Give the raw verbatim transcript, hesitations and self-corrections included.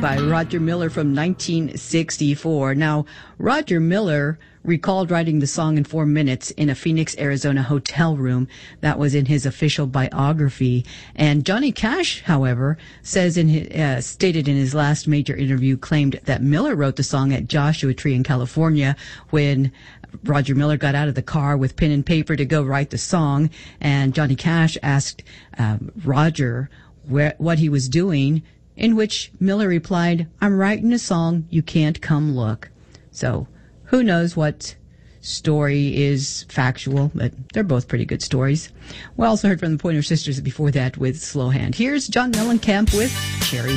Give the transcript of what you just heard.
by Roger Miller from nineteen sixty-four. Now, Roger Miller recalled writing the song in four minutes in a Phoenix, Arizona hotel room. That was in his official biography. And Johnny Cash, however, says in his, uh, stated in his last major interview, claimed that Miller wrote the song at Joshua Tree in California when Roger Miller got out of the car with pen and paper to go write the song. And Johnny Cash asked um, Roger where, what he was doing, in which Miller replied, "I'm writing a song, you can't come look." So who knows what story is factual, but they're both pretty good stories. We also heard from the Pointer Sisters before that with Slow Hand. Here's John Mellencamp with Cherry